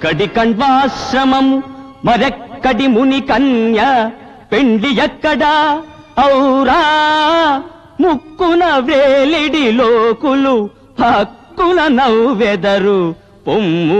కడి కణ్వాశ్రమము మరెక్కడి ముని కన్య పెండ్లి ఎక్కడా ఔరా ముక్కున వేలిడి లోకులు హక్కున నవ్వెదరు పొమ్ము